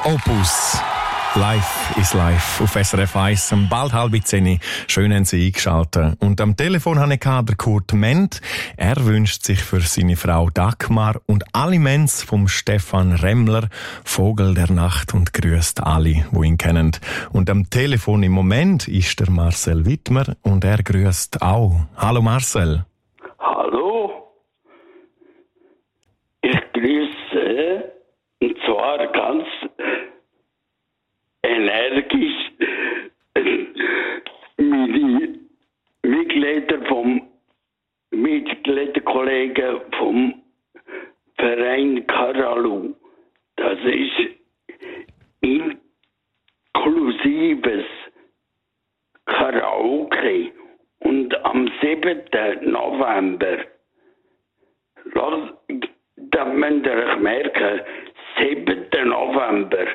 Opus. Live is live auf SRF 1, bald 9:30. Schön haben Sie eingeschaltet. Und am Telefon habe ich den Kurt Ment. Er wünscht sich für seine Frau Dagmar und alle Mens vom Stefan Remmler, Vogel der Nacht, und grüßt alle, die ihn kennen. Und am Telefon im Moment ist der Marcel Wittmer und er grüßt auch. Hallo Marcel. Hallo. Ich grüße, und zwar ganz energisch meine Mitgliederkollegen vom Verein Karalu. Das ist inklusives Karaoke. Und am 7. November, da müsst ihr euch merken, 7. November,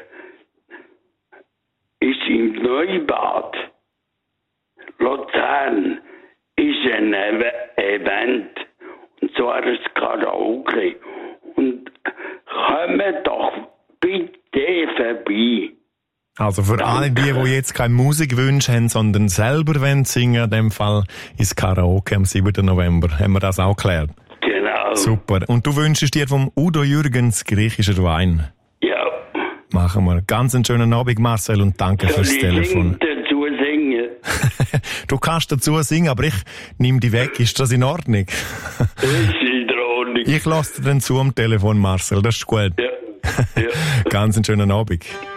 ist im Neubad Luzern ist ein Event, und zwar ein Karaoke. Und kommt doch bitte vorbei. Also für alle die jetzt keine Musikwünsche haben, sondern selber singen, in dem Fall ist Karaoke am 7. November. Haben wir das auch geklärt? Genau. Super. Und du wünschst dir vom Udo Jürgens griechischer Wein? Ja. Machen wir. Ganz einen schönen Abend, Marcel, und danke fürs Telefon. Dazu singen? Du kannst dazu singen, aber ich nehme dich weg. Ist das in Ordnung? Das ist in Ordnung. Ich lasse dir dann zu am Telefon, Marcel. Das ist gut. Ja. Ja. Ganz einen schönen Abend.